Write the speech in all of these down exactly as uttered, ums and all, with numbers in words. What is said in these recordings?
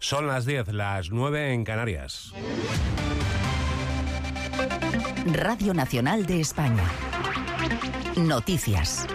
Son las diez, las nueve en Canarias. Radio Nacional de España. Noticias.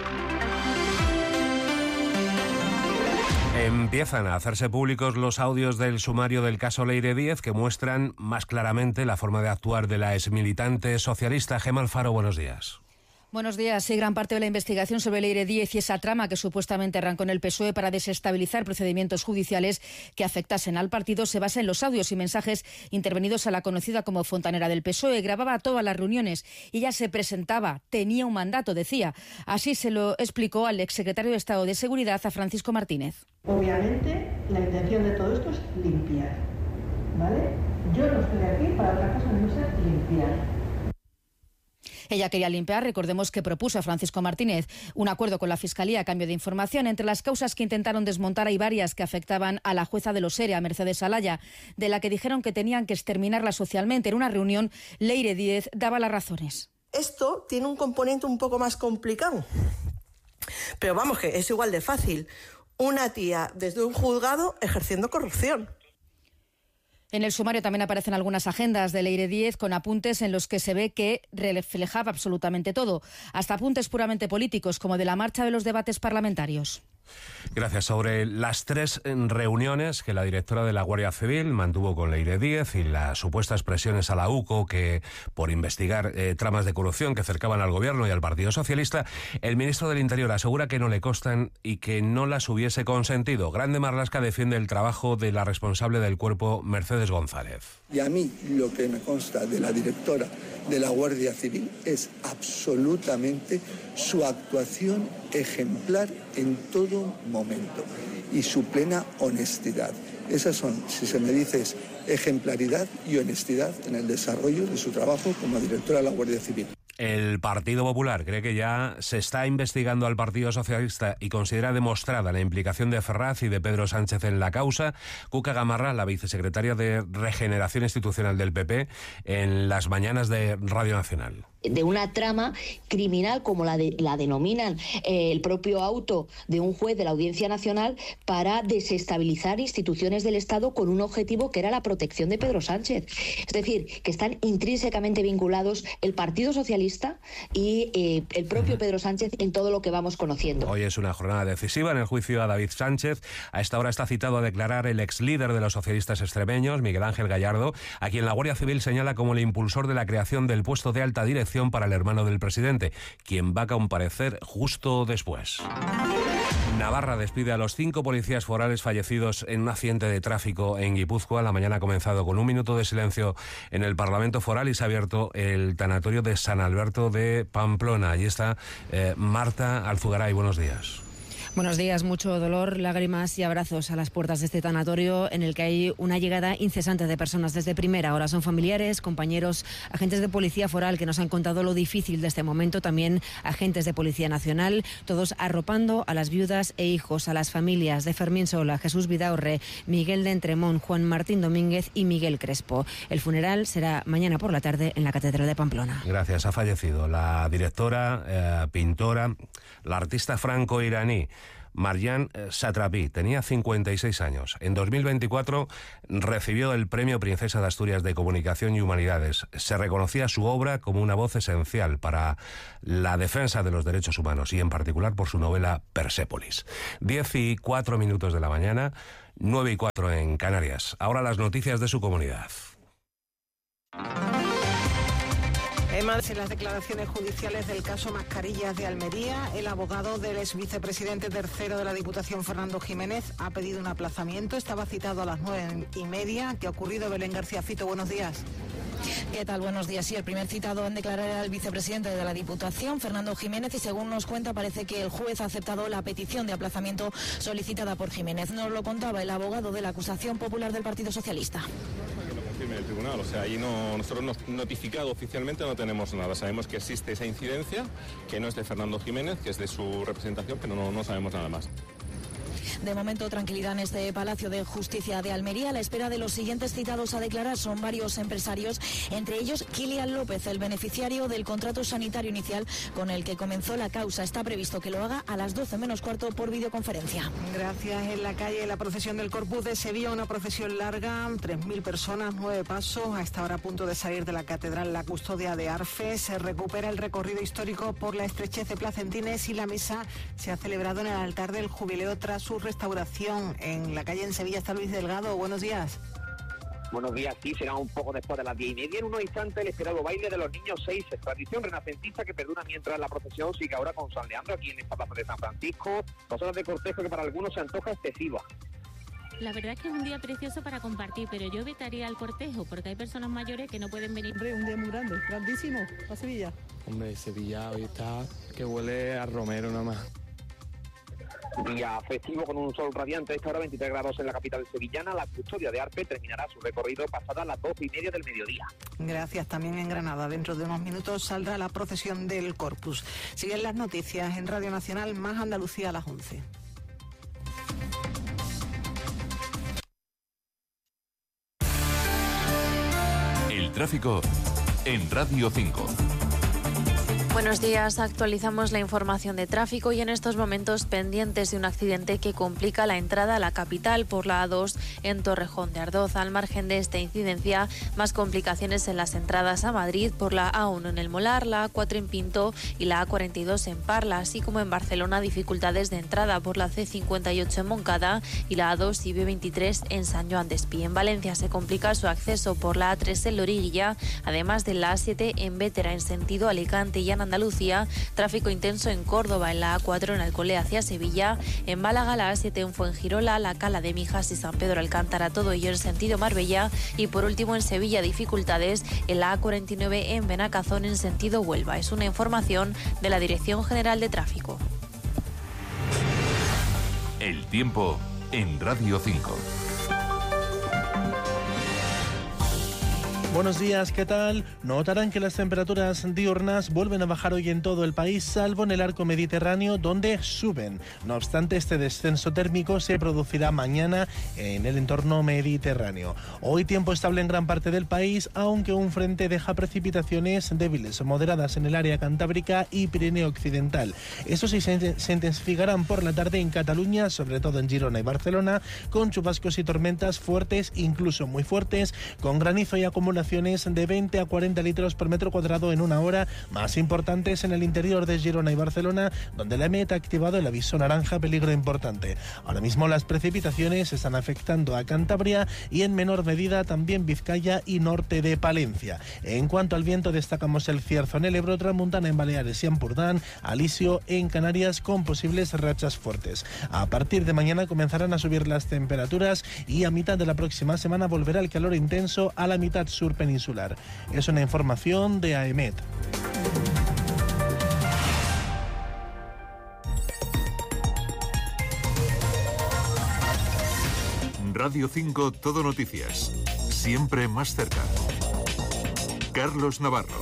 Empiezan a hacerse públicos los audios del sumario del caso Leire Díez que muestran más claramente la forma de actuar de la exmilitante socialista. Gemma Alfaro, buenos días. Buenos días. Sí, gran parte de la investigación sobre Leire Díez y esa trama que supuestamente arrancó en el P S O E para desestabilizar procedimientos judiciales que afectasen al partido se basa en los audios y mensajes intervenidos a la conocida como fontanera del P S O E. Grababa todas las reuniones y ella se presentaba, tenía un mandato, decía. Así se lo explicó al exsecretario de Estado de Seguridad, a Francisco Martínez. Obviamente, la intención de todo esto es limpiar, ¿vale? Yo no estoy aquí para otra cosa, no ser limpiar. Ella quería limpiar, recordemos que propuso a Francisco Martínez un acuerdo con la Fiscalía a cambio de información. Entre las causas que intentaron desmontar hay varias que afectaban a la jueza de los E R E, a Mercedes Alaya, de la que dijeron que tenían que exterminarla socialmente. En una reunión, Leire Díez daba las razones. Esto tiene un componente un poco más complicado, pero vamos, que es igual de fácil. Una tía desde un juzgado ejerciendo corrupción. En el sumario también aparecen algunas agendas de Leire Díez con apuntes en los que se ve que reflejaba absolutamente todo, hasta apuntes puramente políticos, como de la marcha de los debates parlamentarios. Gracias. Sobre las tres reuniones que la directora de la Guardia Civil mantuvo con Leire Díez y las supuestas presiones a la U C O que por investigar eh, tramas de corrupción que cercaban al Gobierno y al Partido Socialista, el ministro del Interior asegura que no le constan y que no las hubiese consentido. Grande Marlaska defiende el trabajo de la responsable del cuerpo, Mercedes González. Y a mí lo que me consta de la directora de la Guardia Civil es absolutamente su actuación ejemplar en todo momento y su plena honestidad. Esas son, si se me dice, es ejemplaridad y honestidad en el desarrollo de su trabajo como directora de la Guardia Civil. El Partido Popular cree que ya se está investigando al Partido Socialista y considera demostrada la implicación de Ferraz y de Pedro Sánchez en la causa. Cuca Gamarra, la vicesecretaria de Regeneración Institucional del P P, en las mañanas de Radio Nacional. De una trama criminal, como la, de, la denominan eh, el propio auto de un juez de la Audiencia Nacional, para desestabilizar instituciones del Estado con un objetivo que era la protección de Pedro Sánchez. Es decir, que están intrínsecamente vinculados el Partido Socialista y eh, el propio Pedro Sánchez en todo lo que vamos conociendo. Hoy es una jornada decisiva en el juicio a David Sánchez. A esta hora está citado a declarar el ex líder de los socialistas extremeños, Miguel Ángel Gallardo, a quien la Guardia Civil señala como el impulsor de la creación del puesto de alta dirección para el hermano del presidente, quien va a comparecer justo después. Navarra despide a los cinco policías forales fallecidos en un accidente de tráfico en Guipúzcoa. La mañana ha comenzado con un minuto de silencio en el Parlamento Foral y se ha abierto el tanatorio de San Alberto de Pamplona. Allí está eh, Marta Alzugaray. Buenos días. Buenos días, mucho dolor, lágrimas y abrazos a las puertas de este tanatorio en el que hay una llegada incesante de personas desde primera hora. Son familiares, compañeros, agentes de policía foral que nos han contado lo difícil de este momento, también agentes de Policía Nacional, todos arropando a las viudas e hijos, a las familias de Fermín Sola, Jesús Vidaurre, Miguel de Entremón, Juan Martín Domínguez y Miguel Crespo. El funeral será mañana por la tarde en la Catedral de Pamplona. Gracias. Ha fallecido la directora, eh, pintora, la artista franco-iraní Marjan Satrapi. Tenía cincuenta y seis años. En dos mil veinticuatro recibió el Premio Princesa de Asturias de Comunicación y Humanidades. Se reconocía su obra como una voz esencial para la defensa de los derechos humanos y en particular por su novela Persépolis. Diez y cuatro minutos de la mañana, nueve y cuatro en Canarias. Ahora las noticias de su comunidad. En las declaraciones judiciales del caso Mascarillas de Almería, el abogado del ex vicepresidente tercero de la Diputación, Fernando Jiménez, ha pedido un aplazamiento. Estaba citado a las nueve y media. ¿Qué ha ocurrido? Belén García Fito, buenos días. ¿Qué tal? Buenos días. Sí, el primer citado en declarar era el vicepresidente de la Diputación, Fernando Jiménez, y según nos cuenta, parece que el juez ha aceptado la petición de aplazamiento solicitada por Jiménez. Nos lo contaba el abogado de la acusación popular del Partido Socialista. En el tribunal, o sea, ahí no, nosotros no, notificado oficialmente no tenemos nada. Sabemos que existe esa incidencia, que no es de Fernando Jiménez, que es de su representación, pero no, no sabemos nada más. De momento, tranquilidad en este Palacio de Justicia de Almería. A la espera de los siguientes citados a declarar son varios empresarios, entre ellos Kilian López, el beneficiario del contrato sanitario inicial con el que comenzó la causa. Está previsto que lo haga a las doce menos cuarto por videoconferencia. Gracias. En la calle, la procesión del Corpus de Sevilla, una procesión larga, tres mil personas, nueve pasos, a esta hora a punto de salir de la catedral La Custodia de Arfe. Se recupera el recorrido histórico por la estrechez de Placentines y la misa se ha celebrado en el altar del Jubileo tras su restauración. En la calle en Sevilla está Luis Delgado. Buenos días. Buenos días, sí, será un poco después de las diez y media. En unos instantes el esperado baile de los niños seis, tradición renacentista que perdura mientras la procesión sigue ahora con San Leandro aquí en esta plaza de San Francisco. Dos horas de cortejo que para algunos se antoja excesiva. La verdad es que es un día precioso para compartir, pero yo evitaría el cortejo porque hay personas mayores que no pueden venir. Hombre, un día muy grande, grandísimo, a Sevilla. Hombre, Sevilla hoy está que huele a romero nada más. Día festivo con un sol radiante, a esta hora veintitrés grados en la capital sevillana. La Custodia de Arpe terminará su recorrido pasada las doce y media del mediodía. Gracias. También en Granada, dentro de unos minutos saldrá la procesión del Corpus. Siguen las noticias en Radio Nacional, Más Andalucía a las once. El tráfico en Radio cinco. Buenos días, actualizamos la información de tráfico y en estos momentos pendientes de un accidente que complica la entrada a la capital por la A dos en Torrejón de Ardoz. Al margen de esta incidencia, más complicaciones en las entradas a Madrid por la A uno en El Molar, la A cuatro en Pinto y la A cuarenta y dos en Parla, así como en Barcelona dificultades de entrada por la C cincuenta y ocho en Moncada y la A dos y B veintitrés en San Joan Despí. En Valencia se complica su acceso por la A tres en Loriguilla, además de la A siete en Bétera en sentido Alicante y en Andalucía, tráfico intenso en Córdoba, en la A cuatro en Alcolea hacia Sevilla, en Málaga la A siete en Fuengirola, la Cala de Mijas y San Pedro Alcántara, todo ello en sentido Marbella, y por último en Sevilla dificultades en la A cuarenta y nueve en Benacazón en sentido Huelva. Es una información de la Dirección General de Tráfico. El tiempo en Radio cinco. Buenos días, ¿qué tal? Notarán que las temperaturas diurnas vuelven a bajar hoy en todo el país, salvo en el arco mediterráneo, donde suben. No obstante, este descenso térmico se producirá mañana en el entorno mediterráneo. Hoy tiempo estable en gran parte del país, aunque un frente deja precipitaciones débiles o moderadas en el área cantábrica y Pirineo occidental. Eso sí, se, se intensificarán por la tarde en Cataluña, sobre todo en Girona y Barcelona, con chubascos y tormentas fuertes, incluso muy fuertes, con granizo y acumulación de veinte a cuarenta litros por metro cuadrado en una hora, más importantes en el interior de Girona y Barcelona, donde la E M E T ha activado el aviso naranja peligro importante. Ahora mismo las precipitaciones están afectando a Cantabria y en menor medida también Vizcaya y norte de Palencia. En cuanto al viento, destacamos el cierzo en el Ebro, tramontana en Baleares y Ampurdán, alisio en Canarias con posibles rachas fuertes. A partir de mañana comenzarán a subir las temperaturas y a mitad de la próxima semana volverá el calor intenso a la mitad sur peninsular. Es una información de A E M E T. Radio cinco Todo Noticias. Siempre más cerca. Carlos Navarro.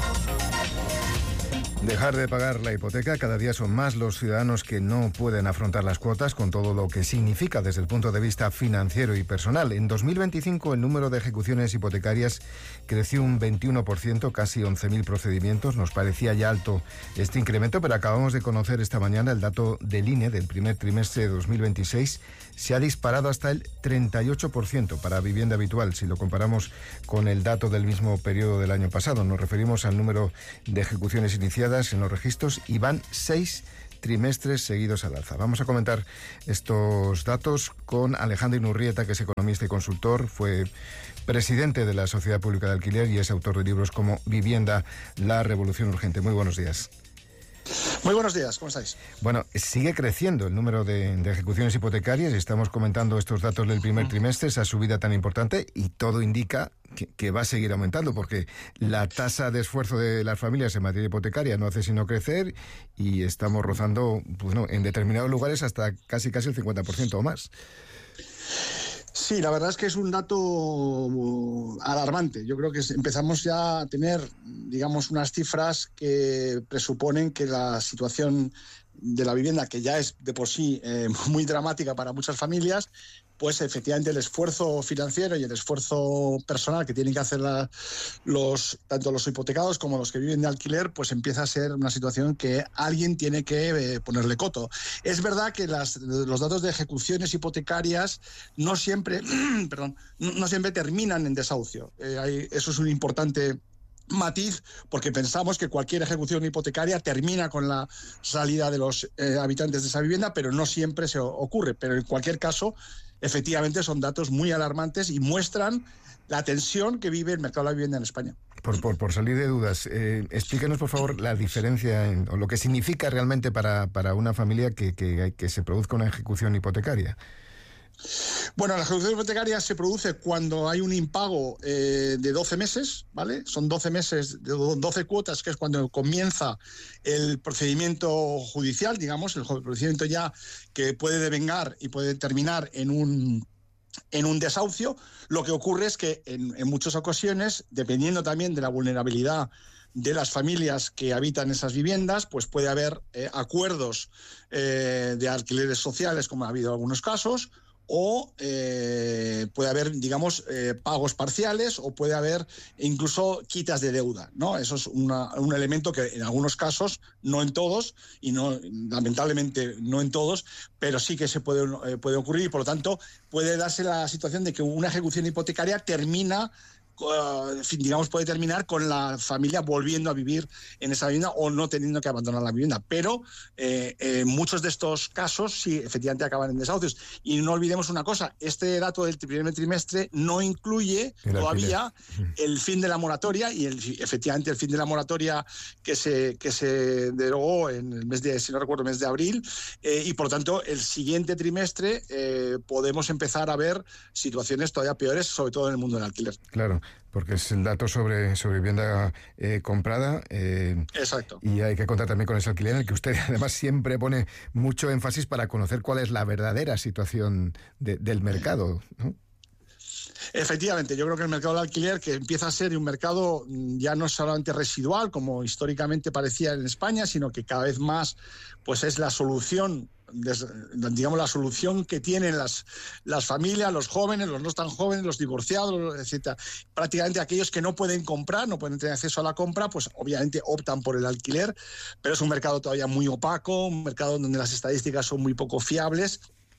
Dejar de pagar la hipoteca. Cada día son más los ciudadanos que no pueden afrontar las cuotas, con todo lo que significa desde el punto de vista financiero y personal. En dos mil veinticinco el número de ejecuciones hipotecarias creció un veintiuno por ciento, casi once mil procedimientos. Nos parecía ya alto este incremento, pero acabamos de conocer esta mañana el dato del I N E del primer trimestre de dos mil veintiséis. Se ha disparado hasta el treinta y ocho por ciento para vivienda habitual, si lo comparamos con el dato del mismo periodo del año pasado. Nos referimos al número de ejecuciones iniciadas en los registros y van seis trimestres seguidos al alza. Vamos a comentar estos datos con Alejandro Inurrieta, que es economista y consultor, fue presidente de la Sociedad Pública de Alquiler y es autor de libros como Vivienda, la revolución urgente. Muy buenos días. Muy buenos días, ¿cómo estáis? Bueno, sigue creciendo el número de, de ejecuciones hipotecarias y estamos comentando estos datos del primer trimestre, esa subida tan importante, y todo indica que, que va a seguir aumentando porque la tasa de esfuerzo de las familias en materia hipotecaria no hace sino crecer y estamos rozando, pues no, en determinados lugares hasta casi casi el cincuenta por ciento o más. Sí, la verdad es que es un dato alarmante. Yo creo que empezamos ya a tener, digamos, unas cifras que presuponen que la situación de la vivienda, que ya es de por sí eh, muy dramática para muchas familias, pues efectivamente el esfuerzo financiero y el esfuerzo personal que tienen que hacer la, los, tanto los hipotecados como los que viven de alquiler, pues empieza a ser una situación que alguien tiene que eh, ponerle coto. Es verdad que las, los datos de ejecuciones hipotecarias no siempre, perdón, no siempre terminan en desahucio. Eh, hay, eso es un importante matiz, porque pensamos que cualquier ejecución hipotecaria termina con la salida de los eh, habitantes de esa vivienda, pero no siempre se ocurre. Pero en cualquier caso, efectivamente son datos muy alarmantes y muestran la tensión que vive el mercado de la vivienda en España. Por, por, por salir de dudas, eh, explíquenos por favor la diferencia en, o lo que significa realmente para, para una familia que, que, que se produzca una ejecución hipotecaria. Bueno, la ejecución hipotecaria se produce cuando hay un impago eh, de doce meses, ¿vale? Son doce meses, de doce cuotas, que es cuando comienza el procedimiento judicial, digamos, el procedimiento ya que puede devengar y puede terminar en un en un desahucio. Lo que ocurre es que en, en muchas ocasiones, dependiendo también de la vulnerabilidad de las familias que habitan esas viviendas, pues puede haber eh, acuerdos eh, de alquileres sociales, como ha habido en algunos casos, o eh, puede haber, digamos, eh, pagos parciales, o puede haber incluso quitas de deuda, ¿no? Eso es una, un elemento que en algunos casos, no en todos, y no lamentablemente no en todos, pero sí que se puede, eh, puede ocurrir, y por lo tanto puede darse la situación de que una ejecución hipotecaria termina, Uh, digamos, puede terminar con la familia volviendo a vivir en esa vivienda o no teniendo que abandonar la vivienda. Pero eh, eh, muchos de estos casos sí, efectivamente acaban en desahucios. Y no olvidemos una cosa, este dato del primer trimestre no incluye el todavía alquiler. El fin de la moratoria, y el, efectivamente el fin de la moratoria que se, que se derogó en el mes de, si no recuerdo, mes de abril, eh, y por lo tanto el siguiente trimestre eh, podemos empezar a ver situaciones todavía peores, sobre todo en el mundo del alquiler. Claro, porque es el dato sobre, sobre vivienda eh, comprada. Eh, Exacto. Y hay que contar también con ese alquiler, en el que usted además siempre pone mucho énfasis para conocer cuál es la verdadera situación de, del mercado, ¿no? Efectivamente, yo creo que el mercado del alquiler, que empieza a ser un mercado ya no solamente residual, como históricamente parecía en España, sino que cada vez más pues es la solución, digamos, la solución que tienen las, las familias, los jóvenes, los no tan jóvenes, los divorciados, etcétera. Prácticamente aquellos que no pueden comprar, no pueden tener acceso a la compra, pues obviamente optan por el alquiler, pero es un mercado todavía muy opaco, un mercado donde las estadísticas son muy poco fiables,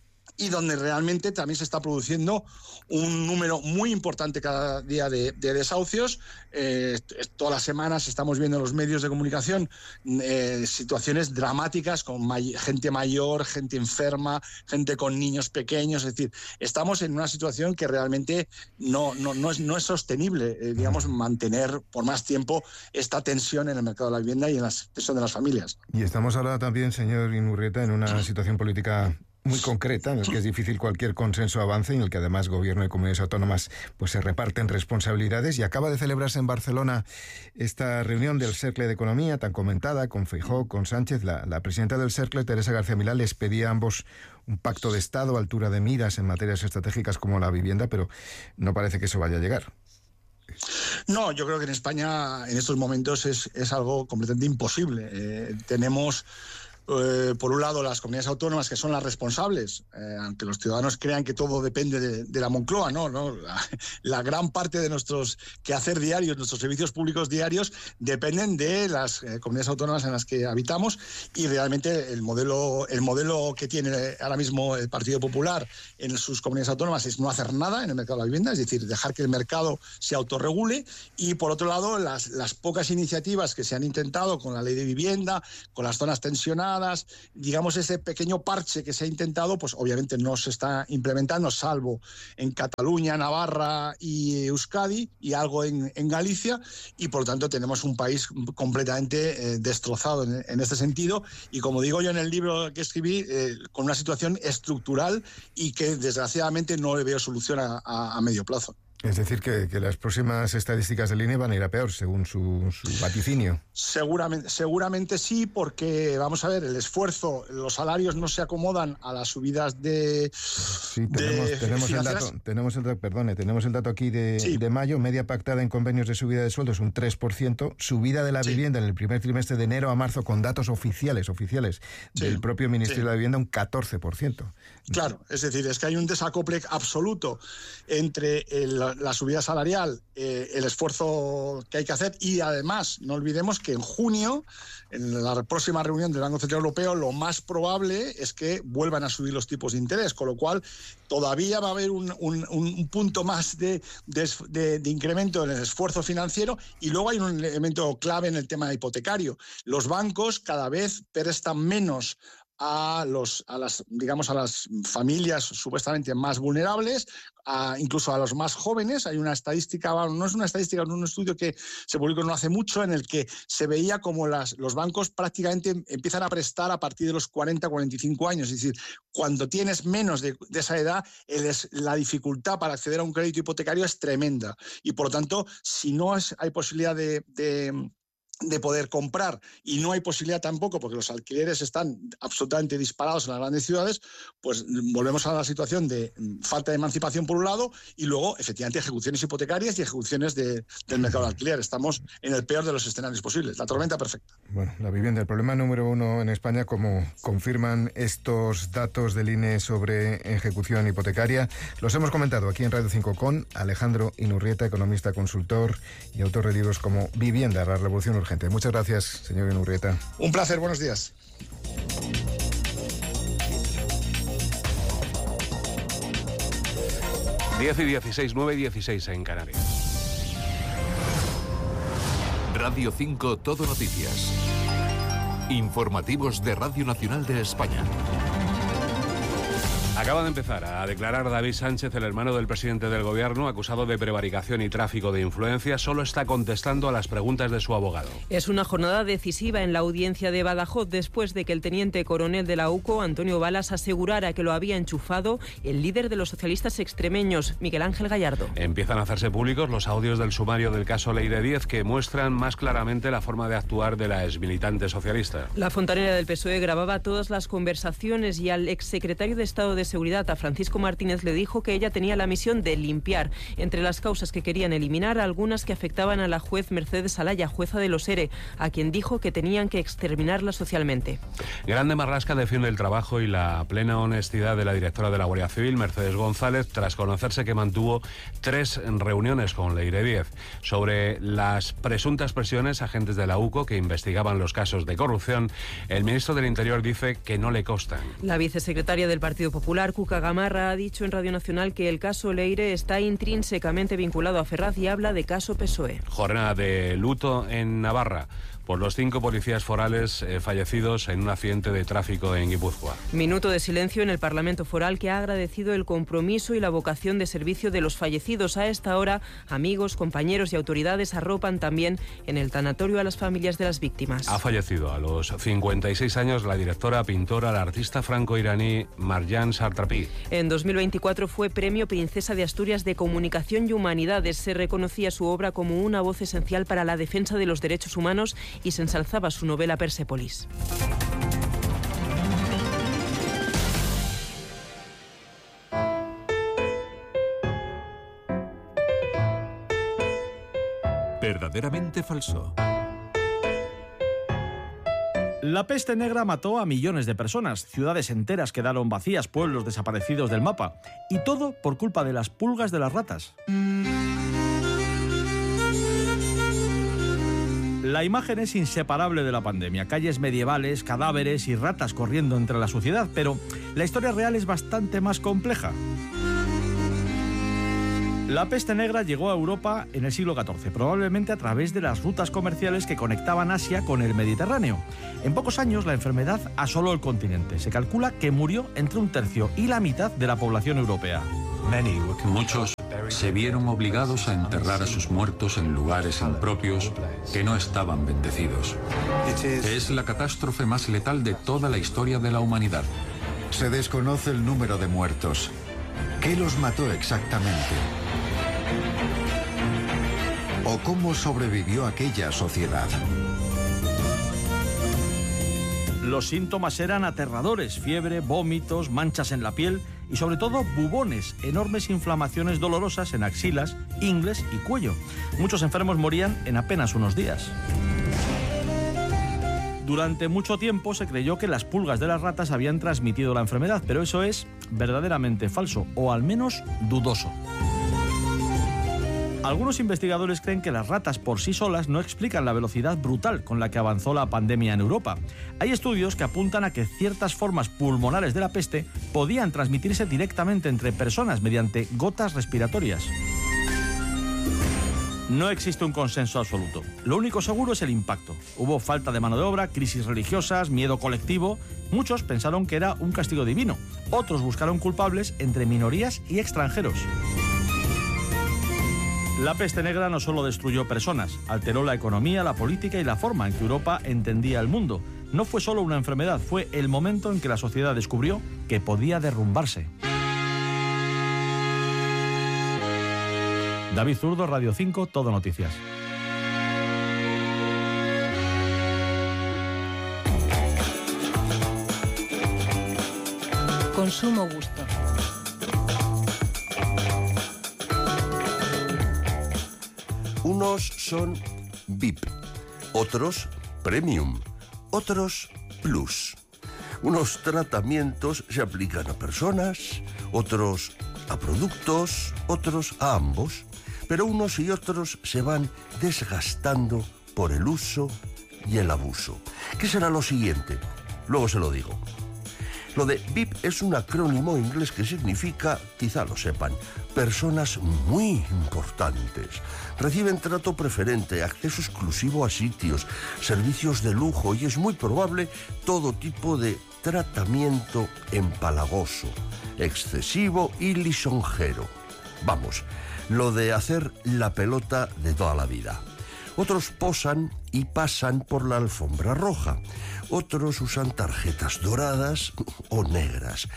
y donde realmente también se está produciendo un número muy importante cada día de, de desahucios. Eh, todas las semanas estamos viendo en los medios de comunicación eh, situaciones dramáticas con may- gente mayor, gente enferma, gente con niños pequeños. Es decir, estamos en una situación que realmente no, no, no, es, no es sostenible, eh, digamos, mantener por más tiempo esta tensión en el mercado de la vivienda y en la tensión de las familias. Y estamos ahora también, señor Inurrieta, en una situación política muy concreta, en el que es difícil cualquier consenso avance, en el que además gobierno y comunidades autónomas pues se reparten responsabilidades, y acaba de celebrarse en Barcelona esta reunión del Cercle de Economía tan comentada, con Feijóo, con Sánchez. La, la presidenta del Cercle, Teresa García Milán, les pedía a ambos un pacto de Estado, altura de miras en materias estratégicas como la vivienda, pero no parece que eso vaya a llegar. No, yo creo que en España en estos momentos es, es algo completamente imposible. Eh, tenemos... Eh, por un lado, las comunidades autónomas, que son las responsables, eh, aunque los ciudadanos crean que todo depende de, de la Moncloa, no, no, la, la gran parte de nuestros quehacer diarios, nuestros servicios públicos diarios, dependen de las eh, comunidades autónomas en las que habitamos, y realmente el modelo, el modelo que tiene ahora mismo el Partido Popular en sus comunidades autónomas es no hacer nada en el mercado de la vivienda, es decir, dejar que el mercado se autorregule. Y por otro lado, las, las pocas iniciativas que se han intentado con la ley de vivienda, con las zonas tensionadas, digamos, ese pequeño parche que se ha intentado, pues obviamente no se está implementando, salvo en Cataluña, Navarra y Euskadi, y algo en, en Galicia, y por lo tanto tenemos un país completamente eh, destrozado en, en este sentido, y como digo yo en el libro que escribí, eh, con una situación estructural y que desgraciadamente no le veo solución a, a, a medio plazo. Es decir, que, que las próximas estadísticas del I N E van a ir a peor, según su, su vaticinio. Seguramente, seguramente sí, porque, vamos a ver, el esfuerzo, los salarios no se acomodan a las subidas de... Sí, tenemos, de tenemos el dato, tenemos el, perdone, tenemos el dato aquí de, sí. de mayo, media pactada en convenios de subida de sueldos un tres por ciento, subida de la sí. vivienda en el primer trimestre de enero a marzo con datos oficiales, oficiales sí. del propio Ministerio sí. de la Vivienda un catorce por ciento. Claro, es decir, es que hay un desacople absoluto entre el, la subida salarial, eh, el esfuerzo que hay que hacer y además no olvidemos que en junio, en la próxima reunión del Banco Central Europeo, lo más probable es que vuelvan a subir los tipos de interés, con lo cual todavía va a haber un, un, un punto más de, de, de, de incremento en el esfuerzo financiero y luego hay un elemento clave en el tema hipotecario. Los bancos cada vez prestan menos a los a las digamos a las familias supuestamente más vulnerables, a, incluso a los más jóvenes. Hay una estadística, no es una estadística, es un estudio que se publicó no hace mucho en el que se veía como las, los bancos prácticamente empiezan a prestar a partir de los cuarenta, cuarenta y cinco años, es decir, cuando tienes menos de, de esa edad, el es, la dificultad para acceder a un crédito hipotecario es tremenda y por lo tanto, si no es, hay posibilidad de, de de poder comprar y no hay posibilidad tampoco porque los alquileres están absolutamente disparados en las grandes ciudades, pues volvemos a la situación de falta de emancipación por un lado y luego efectivamente ejecuciones hipotecarias y ejecuciones de, del mercado de alquiler. Estamos en el peor de los escenarios posibles, la tormenta perfecta. Bueno, la vivienda, el problema número uno en España, como confirman estos datos del I N E sobre ejecución hipotecaria. Los hemos comentado aquí en Radio cinco con Alejandro Inurrieta, economista, consultor y autor de libros como Vivienda, la revolución urgente. Muchas gracias, señor Inurrieta. Un placer, buenos días. diez y dieciséis, nueve y dieciséis en Canarias. Radio cinco Todo Noticias. Informativos de Radio Nacional de España. Acaba de empezar a declarar David Sánchez, el hermano del presidente del gobierno, acusado de prevaricación y tráfico de influencias. Solo está contestando a las preguntas de su abogado. Es una jornada decisiva en la audiencia de Badajoz después de que el teniente coronel de la UCO, Antonio Balas, asegurara que lo había enchufado el líder de los socialistas extremeños, Miguel Ángel Gallardo. Empiezan a hacerse públicos los audios del sumario del caso Leire Díez que muestran más claramente la forma de actuar de la exmilitante socialista. La fontanera del P S O E grababa todas las conversaciones y al exsecretario de Estado de Seguridad, a Francisco Martínez, le dijo que ella tenía la misión de limpiar. Entre las causas que querían eliminar, algunas que afectaban a la juez Mercedes Alaya, jueza de los ERE, a quien dijo que tenían que exterminarla socialmente. Grande Marlaska defiende el trabajo y la plena honestidad de la directora de la Guardia Civil, Mercedes González, tras conocerse que mantuvo tres reuniones con Leire Díez sobre las presuntas presiones a agentes de la UCO que investigaban los casos de corrupción. El ministro del Interior dice que no le constan. La vicesecretaria del Partido Popular, Cuca Gamarra, ha dicho en Radio Nacional que el caso Leire está intrínsecamente vinculado a Ferraz y habla de caso P S O E. Jornada de luto en Navarra por los cinco policías forales eh, fallecidos en un accidente de tráfico en Guipúzcoa. Minuto de silencio en el Parlamento Foral, que ha agradecido el compromiso y la vocación de servicio de los fallecidos. A esta hora, amigos, compañeros y autoridades arropan también en el tanatorio a las familias de las víctimas. Ha fallecido a los cincuenta y seis años la directora, pintora, la artista franco-iraní Marjan Satrapi. En dos mil veinticuatro fue Premio Princesa de Asturias de Comunicación y Humanidades. Se reconocía su obra como una voz esencial para la defensa de los derechos humanos y se ensalzaba su novela Persépolis. Verdaderamente falso. La peste negra mató a millones de personas, ciudades enteras quedaron vacías, pueblos desaparecidos del mapa, y todo por culpa de las pulgas de las ratas. La imagen es inseparable de la pandemia, calles medievales, cadáveres y ratas corriendo entre la suciedad, pero la historia real es bastante más compleja. La peste negra llegó a Europa en el siglo catorce, probablemente a través de las rutas comerciales que conectaban Asia con el Mediterráneo. En pocos años la enfermedad asoló el continente. Se calcula que murió entre un tercio y la mitad de la población europea. Muchos se vieron obligados a enterrar a sus muertos en lugares impropios que no estaban bendecidos. Es la catástrofe más letal de toda la historia de la humanidad. Se desconoce el número de muertos. ¿Qué los mató exactamente? ¿O cómo sobrevivió aquella sociedad? Los síntomas eran aterradores: fiebre, vómitos, manchas en la piel y sobre todo bubones, enormes inflamaciones dolorosas en axilas, ingles y cuello. Muchos enfermos morían en apenas unos días. Durante mucho tiempo se creyó que las pulgas de las ratas habían transmitido la enfermedad, pero eso es verdaderamente falso, o al menos dudoso. Algunos investigadores creen que las ratas por sí solas no explican la velocidad brutal con la que avanzó la pandemia en Europa. Hay estudios que apuntan a que ciertas formas pulmonares de la peste podían transmitirse directamente entre personas mediante gotas respiratorias. No existe un consenso absoluto. Lo único seguro es el impacto. Hubo falta de mano de obra, crisis religiosas, miedo colectivo. Muchos pensaron que era un castigo divino. Otros buscaron culpables entre minorías y extranjeros. La peste negra no solo destruyó personas, alteró la economía, la política y la forma en que Europa entendía el mundo. No fue solo una enfermedad, fue el momento en que la sociedad descubrió que podía derrumbarse. David Zurdo, Radio cinco, Todo Noticias. Consumo gusto. Unos son V I P, otros Premium, otros Plus. Unos tratamientos se aplican a personas, otros a productos, otros a ambos. Pero unos y otros se van desgastando por el uso y el abuso. ¿Qué será lo siguiente? Luego se lo digo. Lo de V I P es un acrónimo inglés que significa, quizá lo sepan, personas muy importantes. Reciben trato preferente, acceso exclusivo a sitios, servicios de lujo y es muy probable todo tipo de tratamiento empalagoso, excesivo y lisonjero. Vamos, lo de hacer la pelota de toda la vida. Otros posan y pasan por la alfombra roja. Otros usan tarjetas doradas o negras,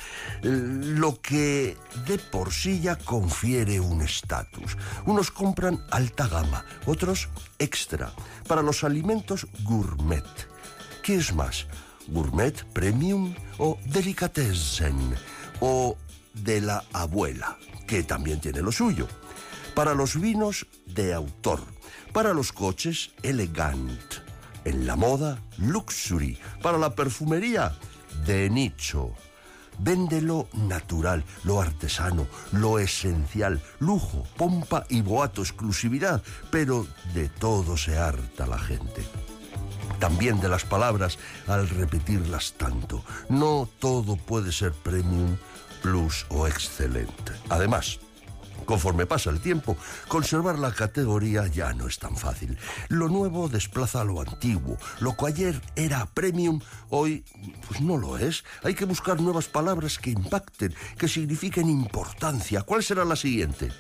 lo que de por sí ya confiere un estatus. Unos compran alta gama, otros extra, para los alimentos gourmet. ¿Qué es más? ¿Gourmet, premium o delicatessen? O de la abuela, que también tiene lo suyo. Para los vinos, de autor. Para los coches, elegant. En la moda, luxury. Para la perfumería, de nicho. Vende lo natural, lo artesano, lo esencial, lujo, pompa y boato, exclusividad. Pero de todo se harta la gente. También de las palabras al repetirlas tanto. No todo puede ser premium, plus o excelente. Además, conforme pasa el tiempo, conservar la categoría ya no es tan fácil. Lo nuevo desplaza a lo antiguo. Lo que ayer era premium, hoy pues no lo es. Hay que buscar nuevas palabras que impacten, que signifiquen importancia. ¿Cuál será la siguiente?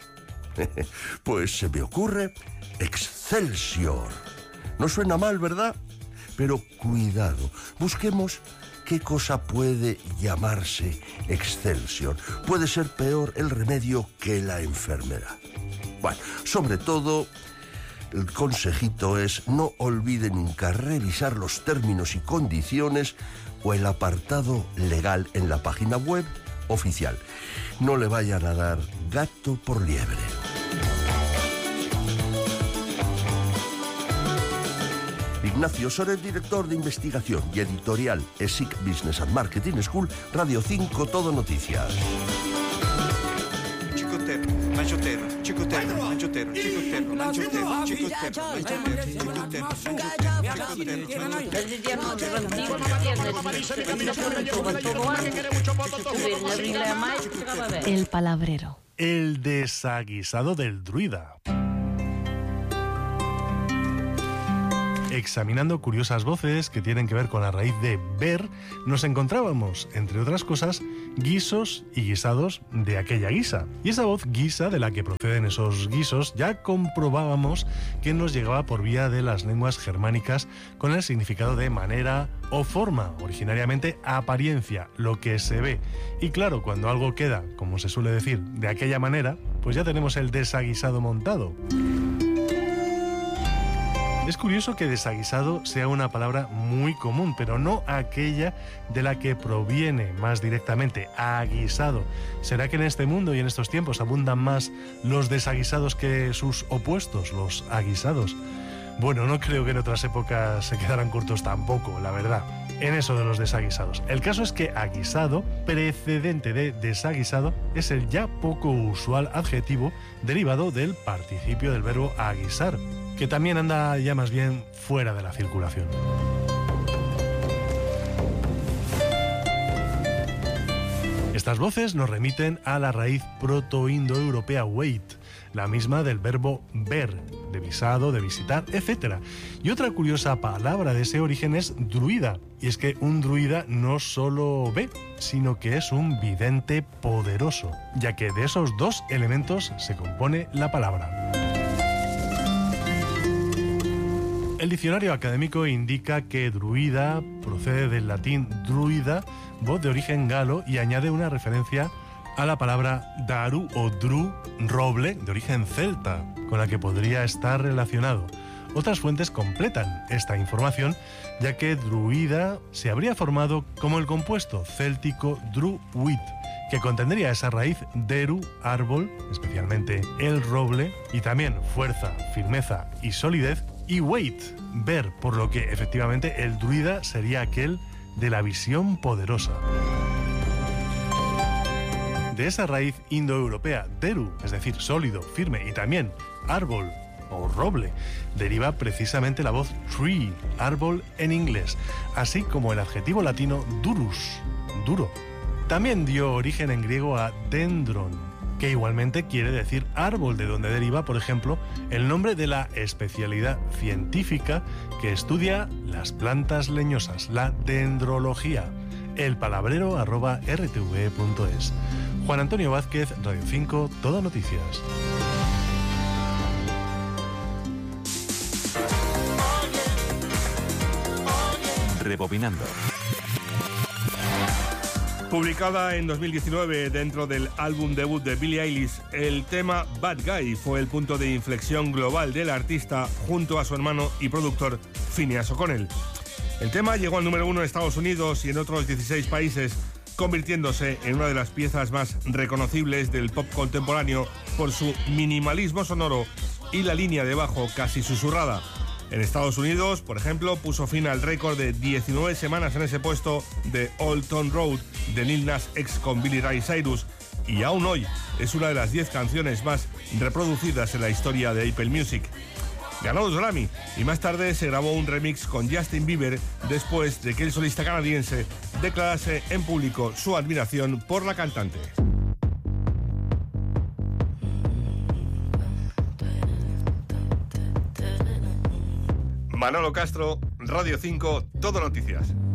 Pues se me ocurre Excelsior. No suena mal, ¿verdad? Pero cuidado, busquemos qué cosa puede llamarse Excelsior. Puede ser peor el remedio que la enfermedad. Bueno, sobre todo, el consejito es no olvide nunca revisar los términos y condiciones o el apartado legal en la página web oficial. No le vayan a dar gato por liebre. Ignacio Soler, director de investigación y editorial E S I C Business and Marketing School, Radio cinco, Todo Noticias. Chicotero, manchotero, chicotero, manchotero, chicotero, manchotero, chicotero, manchotero. El palabrero. El desaguisado del druida. Examinando curiosas voces que tienen que ver con la raíz de ver, nos encontrábamos, entre otras cosas, guisos y guisados de aquella guisa. Y esa voz guisa de la que proceden esos guisos ya comprobábamos que nos llegaba por vía de las lenguas germánicas con el significado de manera o forma, originariamente apariencia, lo que se ve. Y claro, cuando algo queda, como se suele decir, de aquella manera, pues pues ya tenemos el desaguisado montado. Es curioso que desaguisado sea una palabra muy común, pero no aquella de la que proviene más directamente, aguisado. ¿Será que en este mundo y en estos tiempos abundan más los desaguisados que sus opuestos, los aguisados? Bueno, no creo que en otras épocas se quedaran cortos tampoco, la verdad, en eso de los desaguisados. El caso es que aguisado, precedente de desaguisado, es el ya poco usual adjetivo derivado del participio del verbo aguisar, que también anda ya más bien fuera de la circulación. Estas voces nos remiten a la raíz protoindoeuropea wait, la misma del verbo ver, de visado, de visitar, etcétera. Y otra curiosa palabra de ese origen es druida, y es que un druida no solo ve, sino que es un vidente poderoso, ya que de esos dos elementos se compone la palabra. El diccionario académico indica que druida procede del latín druida, voz de origen galo, y añade una referencia a la palabra daru o dru, roble, de origen celta, con la que podría estar relacionado. Otras fuentes completan esta información, ya que druida se habría formado como el compuesto céltico druid, que contendría esa raíz deru, árbol, especialmente el roble, y también fuerza, firmeza y solidez, y wait, ver, por lo que efectivamente el druida sería aquel de la visión poderosa. De esa raíz indoeuropea deru, es decir, sólido, firme, y también árbol o roble, deriva precisamente la voz tree, árbol en inglés, así como el adjetivo latino durus, duro. También dio origen en griego a dendron, que igualmente quiere decir árbol, de donde deriva, por ejemplo, el nombre de la especialidad científica que estudia las plantas leñosas, la dendrología. El palabrero arroba r t v punto es. Juan Antonio Vázquez, Radio cinco, Todo Noticias. Rebobinando. Publicada en dos mil diecinueve dentro del álbum debut de Billie Eilish, el tema Bad Guy fue el punto de inflexión global del artista junto a su hermano y productor Phineas O'Connell. El tema llegó al número uno en Estados Unidos y en otros dieciséis países, convirtiéndose en una de las piezas más reconocibles del pop contemporáneo por su minimalismo sonoro y la línea de bajo casi susurrada. En Estados Unidos, por ejemplo, puso fin al récord de diecinueve semanas en ese puesto de Old Town Road de Lil Nas X con Billy Ray Cyrus, y aún hoy es una de las diez canciones más reproducidas en la historia de Apple Music. Ganó dos Grammy y más tarde se grabó un remix con Justin Bieber después de que el solista canadiense declarase en público su admiración por la cantante. Manolo Castro, Radio cinco, Todo Noticias.